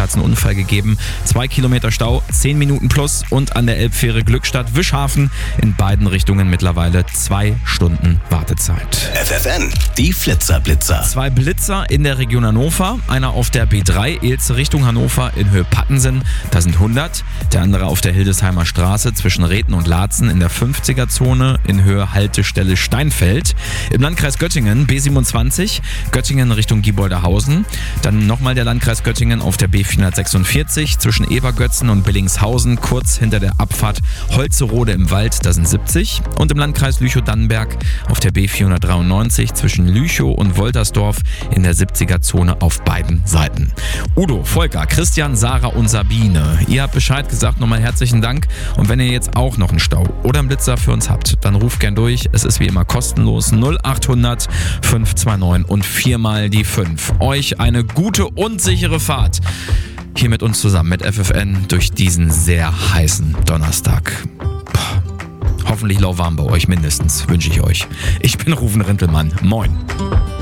hat es einen Unfall gegeben. 2 Kilometer Stau, 10 Minuten plus und an der Elbfähre Glückstadt-Wischhafen in beiden Richtungen mittlerweile 2 Stunden Wartezeit. FFN, die Flitzer-Blitzer. 2 Blitzer in der Region Hannover. Einer auf der B3 Elze Richtung Hannover in Höhe Pattensen, da sind 100. Der andere auf der Hildesheimer Straße zwischen Rethn und Laatzen in der 50er-Zone in Höhe Haltestelle Steinfeld. Im Landkreis Göttingen B27, Göttingen Richtung Gieboldehausen. Dann nochmal der Landkreis Göttingen auf der B446 zwischen Evergötzen und Billingshausen, kurz hinter der Abfahrt Holzerode im Wald, da sind 70. Und im Landkreis Lüchow-Dannenberg auf der B493 zwischen Lüchow und Woltersdorf in der 70er-Zone auf beiden Seiten. Udo, Volker, Christian, Sarah und Sabine, ihr habt Bescheid gesagt, nochmal herzlichen Dank. Und wenn ihr jetzt auch noch einen Stau oder einen Blitzer für uns habt, dann ruft gern durch. Es ist wie immer kostenlos 0800 529 und 4 mal die 5. Euch eine gute und sichere Fahrt hier mit uns zusammen mit FFN durch diesen sehr heißen Donnerstag. Hoffentlich lauwarm bei euch mindestens, wünsche ich euch. Ich bin Rufen Rintelmann. Moin.